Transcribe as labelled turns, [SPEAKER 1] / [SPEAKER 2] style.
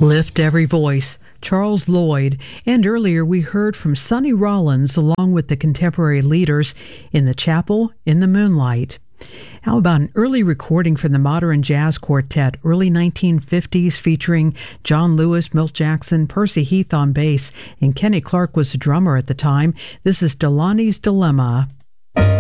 [SPEAKER 1] Lift Every Voice, Charles Lloyd, and earlier we heard from Sonny Rollins along with the contemporary leaders in the Chapel in the Moonlight. How about an early recording from the Modern Jazz Quartet, early 1950s, featuring John Lewis, Milt Jackson, Percy Heath on bass, and Kenny Clarke was the drummer at the time. This is Delaney's Dilemma.